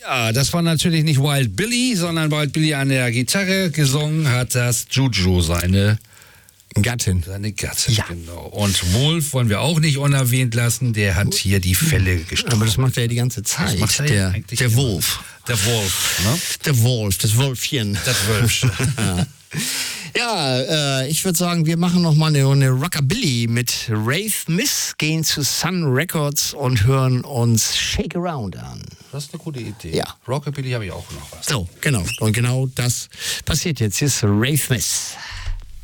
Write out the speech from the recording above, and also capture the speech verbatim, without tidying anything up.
Ja, das war natürlich nicht Wild Billy, sondern Wild Billy an der Gitarre. Gesungen hat das Juju, seine Gattin. Seine Gattin, Ja. genau. Und Wolf wollen wir auch nicht unerwähnt lassen, der hat hier die Fälle gestochen. Aber das macht er ja die ganze Das Zeit. macht er ja der eigentlich der immer. Wolf. Der Wolf, ne? Der Wolf, das Wölfchen. Das Wölfchen. Ja, äh, ich würde sagen, wir machen noch mal eine, eine Rockabilly mit Ray Smith, gehen zu Sun Records und hören uns Shake Around an. Das ist eine gute Idee. Ja. Rockabilly habe ich auch noch was. So, genau. Und genau das passiert jetzt. Hier ist Ray Smith.